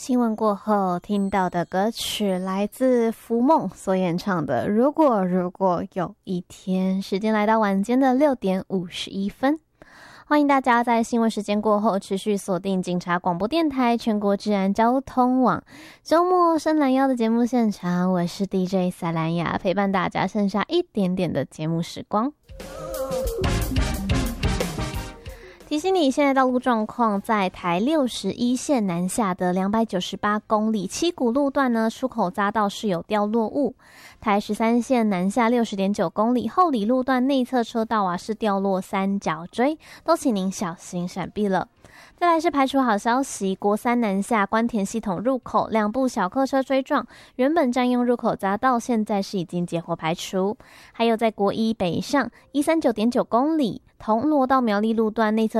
新闻过后听到的歌曲来自浮梦所演唱的如果有一天，时间来到晚间的6:51，欢迎大家在新闻时间过后持续锁定警察广播电台全国治安交通网周末深蓝腰的节目现场，我是 DJ 赛兰雅，陪伴大家剩下一点点的节目时光。提醒你，现在道路状况在台61线南下的298公里七股路段呢，出口匝道是有掉落物；台13线南下60.9公里后里路段内侧车道是掉落三角锥，都请您小心闪避了。再来是排除好消息，国3南下关田系统入口2部小客车追撞，原本占用入口匝道，现在是已经结伙排除。还有在国1北上139.9公里铜锣到苗栗路段内侧